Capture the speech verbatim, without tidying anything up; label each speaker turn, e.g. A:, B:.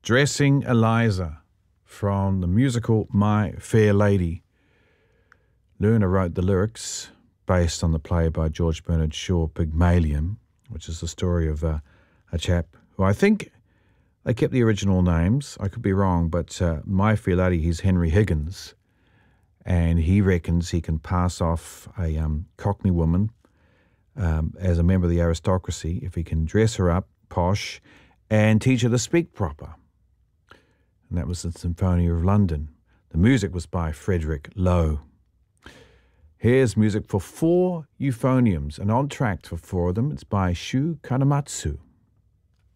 A: Dressing Eliza from the musical My Fair Lady. Lerner wrote the lyrics based on the play by George Bernard Shaw, Pygmalion, which is the story of uh, a chap who I think they kept the original names. I could be wrong, but uh, My Fair Lady, he's Henry Higgins, and he reckons he can pass off a um, Cockney woman um, as a member of the aristocracy if he can dress her up posh and teach her to speak proper. And that was the Symphonia of London. The music was by Frederick Lowe. Here's music for four euphoniums, an entr'acte for four of them. It's by Shu Kanematsu.